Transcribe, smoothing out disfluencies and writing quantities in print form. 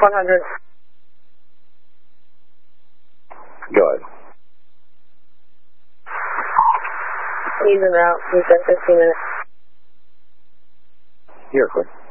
100. Go ahead. He's en route. He's in 15 minutes. You're clear.